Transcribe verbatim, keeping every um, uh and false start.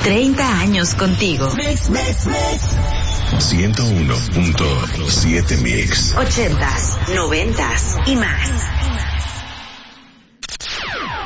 treinta años contigo. Mix, mix, mix. ciento uno punto siete Mix. Ochentas, noventas y más.